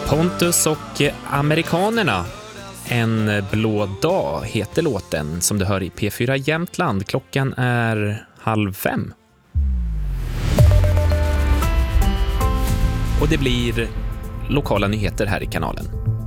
Pontus och amerikanerna. En blå dag heter låten som du hör i P4 Jämtland. Klockan är 4:30. Och det blir lokala nyheter här i kanalen.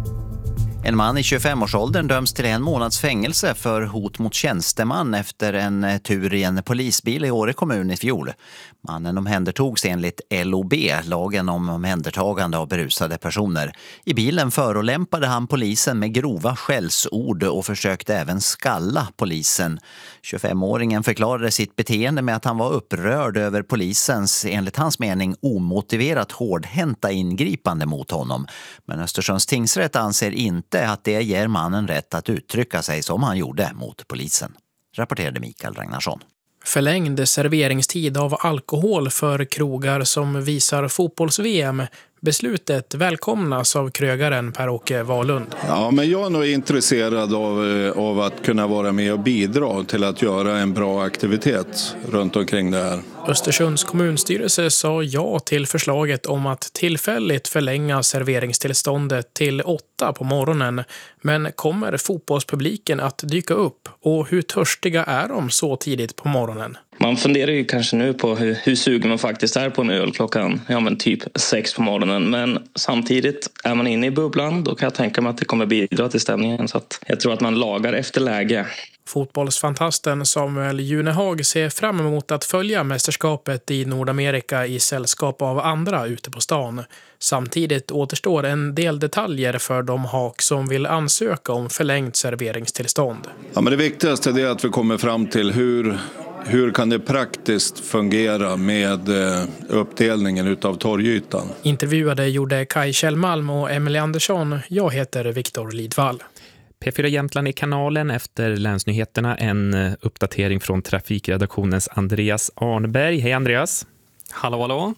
En man i 25-årsåldern döms till 1 månads fängelse för hot mot tjänsteman efter en tur i en polisbil i Åre kommun i fjol. Mannen omhändertogs enligt LOB, lagen om omhändertagande av berusade personer. I bilen förolämpade han polisen med grova skällsord och försökte även skalla polisen. 25-åringen förklarade sitt beteende med att han var upprörd över polisens, enligt hans mening, omotiverat hårdhänta ingripande mot honom. Men Östersunds tingsrätt anser inte att det ger mannen rätt att uttrycka sig som han gjorde mot polisen, rapporterade Mikael Ragnarsson. Förlängd serveringstid av alkohol för krogar som visar fotbolls-VM. Beslutet välkomnas av krögaren Per-Åke Wahlund. Ja, men jag är nog intresserad av att kunna vara med och bidra till att göra en bra aktivitet runt omkring det här. Östersunds kommunstyrelse sa ja till förslaget om att tillfälligt förlänga serveringstillståndet till 8 på morgonen. Men kommer fotbollspubliken att dyka upp? Och hur törstiga är de så tidigt på morgonen? Man funderar ju kanske nu på hur sugen man faktiskt är på en öl klockan typ 6 på morgonen. Men samtidigt är man inne i bubblan, då kan jag tänka mig att det kommer bidra till stämningen. Så att jag tror att man lagar efter läge. Fotbollsfantasten Samuel Junehag ser fram emot att följa mästerskapet i Nordamerika i sällskap av andra ute på stan. Samtidigt återstår en del detaljer för de hak som vill ansöka om förlängt serveringstillstånd. Ja, men det viktigaste är att vi kommer fram till hur kan det praktiskt fungera med uppdelningen utav torgytan. Intervjuade gjorde Kai Kjellmalm och Emily Andersson. Jag heter Viktor Lidvall. P4 Jämtland i kanalen efter länsnyheterna. En uppdatering från trafikredaktionens Andreas Arnberg. Hej Andreas. Hallå.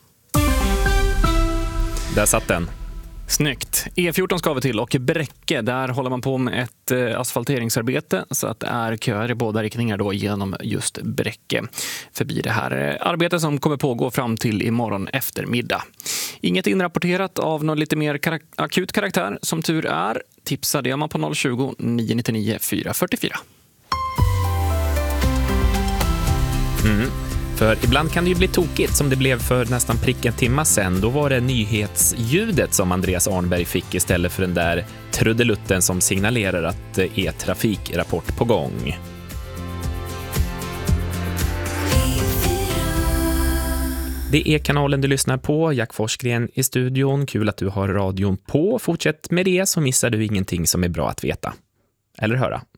Där satt den. Snyggt. E14 ska vi till och Bräcke, där håller man på med ett asfalteringsarbete så att det är köer i båda riktningar då genom just Bräcke förbi det här arbetet som kommer pågå fram till imorgon eftermiddag. Inget inrapporterat av någon lite mer akut karaktär som tur är. Tipsa det man på 020 999 444. För ibland kan det ju bli tokigt som det blev för nästan prick en timma sedan. Då var det nyhetsljudet som Andreas Arnberg fick istället för den där trudelutten som signalerar att det är trafikrapport på gång. Det är kanalen du lyssnar på. Jack Forsgren i studion. Kul att du har radion på. Fortsätt med det så missar du ingenting som är bra att veta. Eller höra.